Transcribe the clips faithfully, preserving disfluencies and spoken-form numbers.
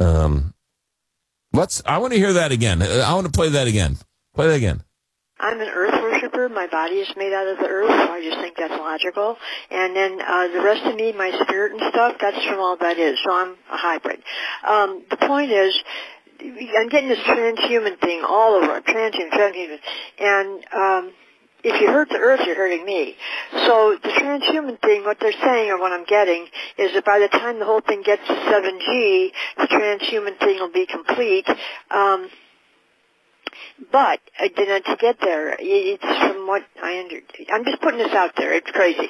Um, let's. I want to hear that again. I want to play that again. Play that again. I'm an earth worshiper. My body is made out of the earth, so I just think that's logical. And then uh, the rest of me, my spirit and stuff, that's from all that is. So I'm a hybrid. Um, the point is, I'm getting this transhuman thing all over. Transhuman, transhuman. And um, if you hurt the earth, you're hurting me. So the transhuman thing, what they're saying, or what I'm getting, is that by the time the whole thing gets to seven G, the transhuman thing will be complete. Um, But uh, to get there, it's from what I under. I'm just putting this out there. It's crazy.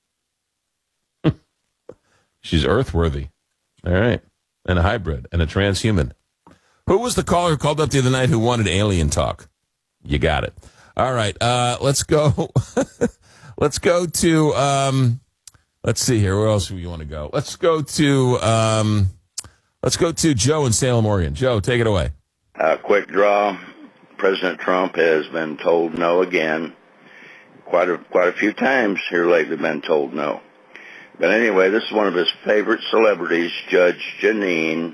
She's earthworthy. All right. And a hybrid and a transhuman. Who was the caller who called up the other night who wanted alien talk? You got it. All right. Uh, let's go. let's go to, um, let's see here. Where else do you want to go? Let's go to, um, let's go to Joe in Salem, Oregon. Joe, take it away. Uh, quick draw. President Trump has been told no again. Quite a quite a few times here lately been told no. But anyway, this is one of his favorite celebrities, Judge Jeanine.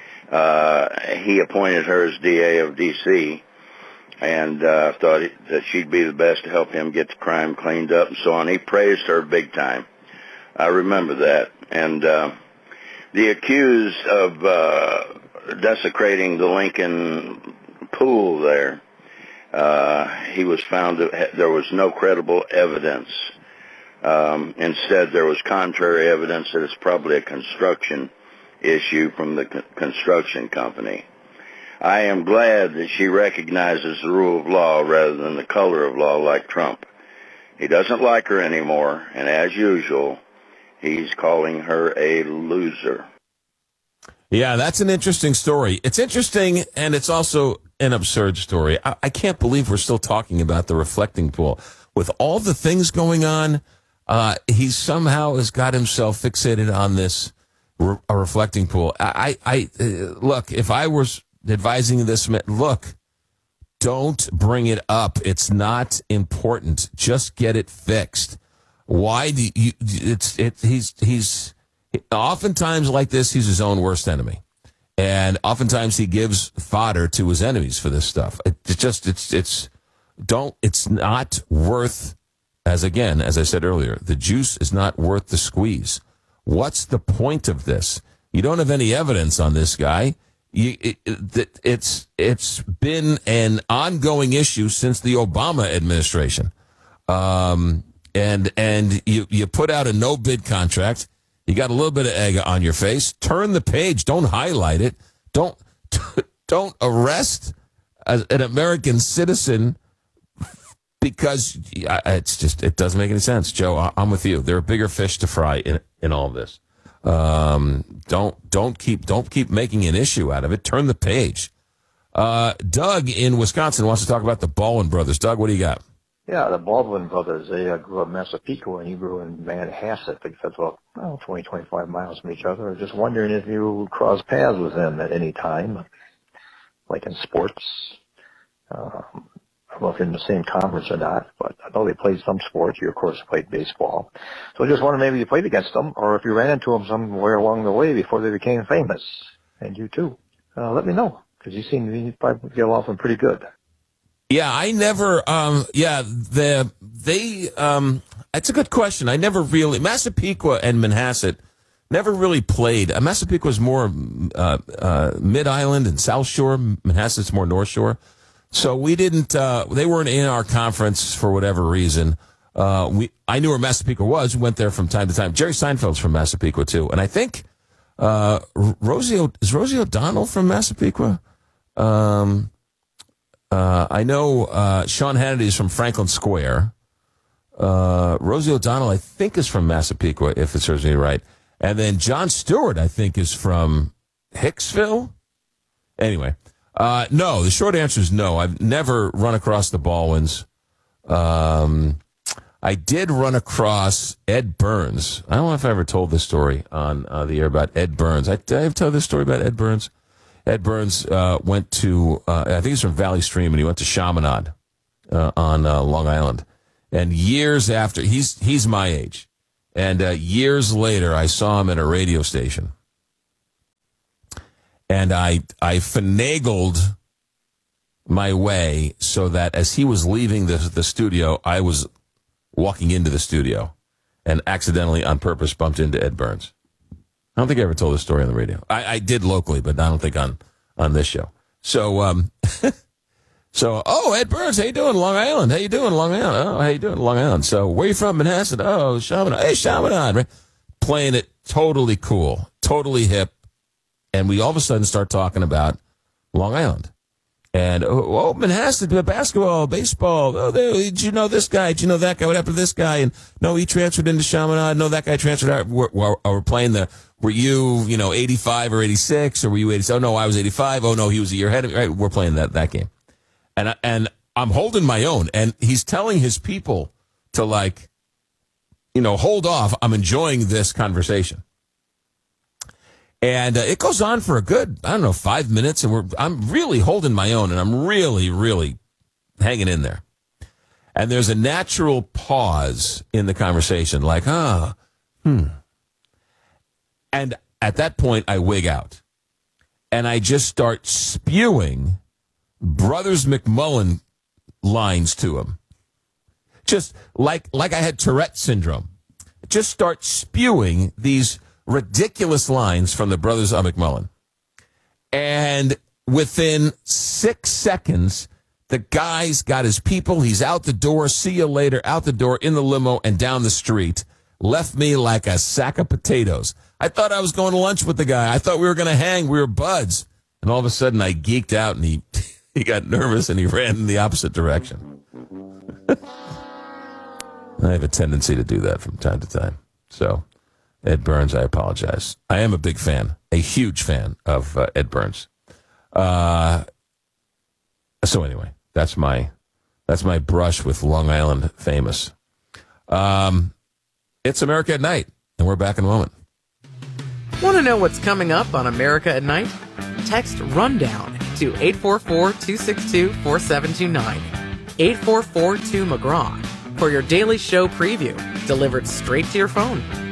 Uh, he appointed her as D A of D C and uh, thought that she'd be the best to help him get the crime cleaned up and so on. He praised her big time. I remember that. And uh, the accused of uh, desecrating the Lincoln pool there, uh, he was found that there was no credible evidence. Um, instead, there was contrary evidence that it's probably a construction issue from the co- construction company. I am glad that she recognizes the rule of law rather than the color of law like Trump. He doesn't like her anymore, and as usual, he's calling her a loser. Yeah, that's an interesting story. It's interesting, and it's also an absurd story. I, I can't believe we're still talking about the reflecting pool. With all the things going on, uh, he somehow has got himself fixated on this re- a reflecting pool. I, I, I uh, look, if I was advising this, look, don't bring it up. It's not important. Just get it fixed. Why do you, it's, it, he's, he's, oftentimes like this, he's his own worst enemy. And oftentimes he gives fodder to his enemies for this stuff. It's just, it's, it's, don't, it's not worth, as again, as I said earlier, the juice is not worth the squeeze. What's the point of this? You don't have any evidence on this guy. You, it, it, it's, it's been an ongoing issue since the Obama administration. Um, and, and you, you put out a no bid contract. You got a little bit of egg on your face. Turn the page. Don't highlight it. Don't don't arrest a, an American citizen because it's just it doesn't make any sense. Joe, I'm with you. There are bigger fish to fry in in all this. Um, don't don't keep don't keep making an issue out of it. Turn the page. Uh, Doug in Wisconsin wants to talk about the Baldwin brothers. Doug, what do you got? Yeah, the Baldwin brothers, they uh, grew up in Massapequa, and you grew in Manhasset. That's about oh, twenty, twenty-five miles from each other. I was just wondering if you crossed paths with them at any time, like in sports. Uh, I don't know if you're in the same conference or not, but I know they played some sports. You, of course, played baseball. So I just wondered maybe you played against them, or if you ran into them somewhere along the way before they became famous. And you, too. Uh, let me know, because you seem to probably get along with them pretty good. Yeah, I never, um, yeah, the, they, um, it's a good question. I never really, Massapequa and Manhasset never really played. Uh, Massapequa was more, uh, uh, Mid-Island and South Shore. Manhasset's more North Shore. So we didn't, uh, they weren't in our conference for whatever reason. Uh, we, I knew where Massapequa was. We went there from time to time. Jerry Seinfeld's from Massapequa too. And I think, uh, Rosie, o, is Rosie O'Donnell from Massapequa? Um, Uh, I know uh, Sean Hannity is from Franklin Square. Uh, Rosie O'Donnell, I think, is from Massapequa, if it serves me right. And then Jon Stewart, I think, is from Hicksville. Anyway, uh, no, the short answer is no. I've never run across the Baldwins. Um, I did run across Ed Burns. I don't know if I ever told this story on uh, the air about Ed Burns. I, did I ever tell this story about Ed Burns? Ed Burns uh, went to, uh, I think he's from Valley Stream, and he went to Chaminade uh, on uh, Long Island. And years after, he's he's my age. And uh, years later, I saw him at a radio station. And I, I finagled my way so that as he was leaving the, the studio, I was walking into the studio and accidentally, on purpose, bumped into Ed Burns. I don't think I ever told this story on the radio. I, I did locally, but I don't think on, on this show. So, um, so, oh, Ed Burns, how you doing, Long Island? How you doing, Long Island? Oh, how you doing, Long Island? So, where you from, Manhasset? Oh, Chaminade. Hey, Chaminade. Right? Playing it totally cool, totally hip. And we all of a sudden start talking about Long Island. And, oh, oh Manhasset, basketball, baseball. Oh, did you know this guy? Did you know that guy? What happened to this guy? And, no, he transferred into Chaminade. No, that guy transferred out. We're, we're, we're playing the, were you, you know, eighty-five or eighty-six? Or were you eighty-seven? Oh, no, I was eighty-five. Oh, no, he was a year ahead of me. Right, we're playing that, that game. And, I, and I'm holding my own. And he's telling his people to, like, you know, hold off. I'm enjoying this conversation. And uh, it goes on for a good, I don't know, five minutes, and we're I'm really holding my own, and I'm really, really hanging in there. And there's a natural pause in the conversation, like, ah, hmm. And at that point, I wig out, and I just start spewing Brothers McMullen lines to him, just like like I had Tourette syndrome. Just start spewing these ridiculous lines from the Brothers of McMullen. And within six seconds, the guy's got his people. He's out the door. See you later. Out the door, in the limo, and down the street. Left me like a sack of potatoes. I thought I was going to lunch with the guy. I thought we were going to hang. We were buds. And all of a sudden, I geeked out, and he, he got nervous, and he ran in the opposite direction. I have a tendency to do that from time to time. So, Ed Burns, I apologize. I am a big fan, a huge fan of uh, Ed Burns. Uh, so anyway, that's my that's my brush with Long Island famous. Um, it's America at Night, and we're back in a moment. Want to know what's coming up on America at Night? Text RUNDOWN to eight four four, two six two, four seven two nine. eight four four two McGraw for your daily show preview, delivered straight to your phone.